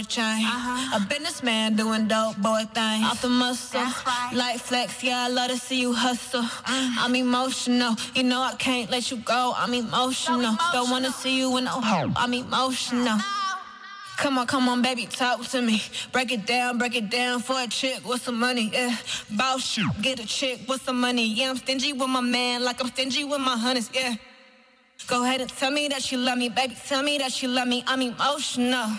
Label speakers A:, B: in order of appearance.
A: chain. A businessman doing dope boy things. Off the muscle,
B: right.
A: light flex, yeah, I love to see you hustle. I'm emotional, you know I can't let you go. I'm emotional, don't wanna see you in no hole. I'm emotional. Come on, baby, talk to me. Break it down for a chick with some money, yeah. Boss, get a chick with some money, yeah. I'm stingy with my man like I'm stingy with my honeys, yeah. Go ahead and tell me that you love me, baby, tell me that you love me. I'm emotional.